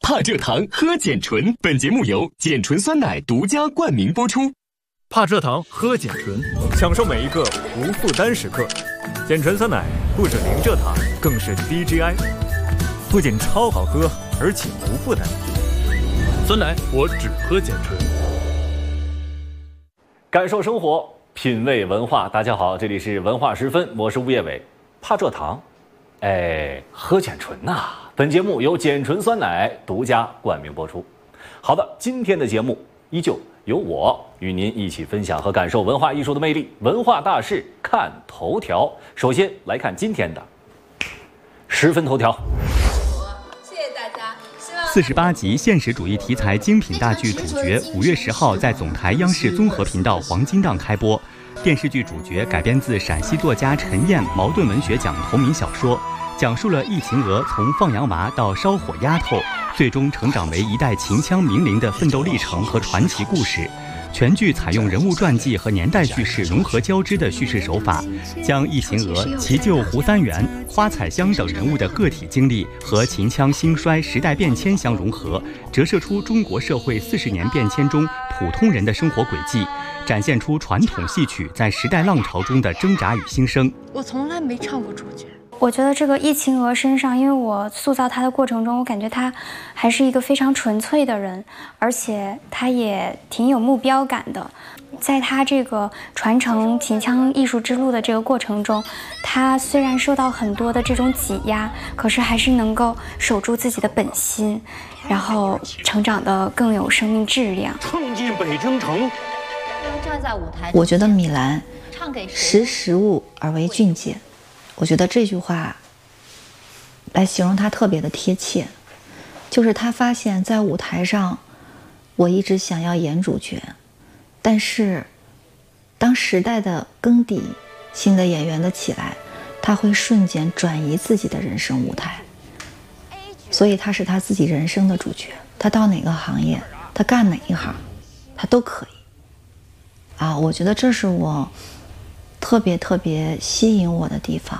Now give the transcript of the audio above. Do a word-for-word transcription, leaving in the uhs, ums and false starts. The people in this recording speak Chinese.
怕蔗糖喝碱醇，本节目由碱醇酸奶独家冠名播出。 怕蔗糖喝碱醇，享受每一个无负担时刻。碱醇酸奶不止零蔗糖，更是低 G I， 不仅超好喝，而且无负担。酸奶我只喝碱醇。 感受生活，品味文化。大家好，这里是文化时分，我是吴业伟。怕蔗糖，哎，喝碱醇呐、啊！本节目由碱醇酸奶独家冠名播出。好的，今天的节目依旧由我与您一起分享和感受文化艺术的魅力。文化大事看头条，首先来看今天的十分头条。 谢谢大家。 四十八集现实主义题材精品大剧主角五月十号在总台央视综合频道黄金档开播。电视剧主角改编自陕西作家陈燕茅盾文学奖同名小说，讲述了易秦娥从放羊娃到烧火丫头，最终成长为一代秦腔名伶的奋斗历程和传奇故事。全剧采用人物传记和年代叙事融合交织的叙事手法，将易秦娥、其舅胡三元、花彩香等人物的个体经历和秦腔兴衰、时代变迁相融合，折射出中国社会四十年变迁中普通人的生活轨迹，展现出传统戏曲在时代浪潮中的挣扎与新生。 我从来没唱过主角。 我觉得这个易秦娥身上，因为我塑造她的过程中，我感觉她还是一个非常纯粹的人，而且她也挺有目标感的。在她这个传承秦腔艺术之路的这个过程中，她虽然受到很多的这种挤压，可是还是能够守住自己的本心，然后成长得更有生命质量。 冲进北京城。 站在舞台， 我觉得米兰识时务而为俊杰。我觉得这句话来形容他特别的贴切，就是他发现在舞台上我一直想要演主角，但是当时代的更迭，新的演员的起来，他会瞬间转移自己的人生舞台，所以他是他自己人生的主角。他到哪个行业，他干哪一行，他都可以啊！我觉得这是我特别特别吸引我的地方。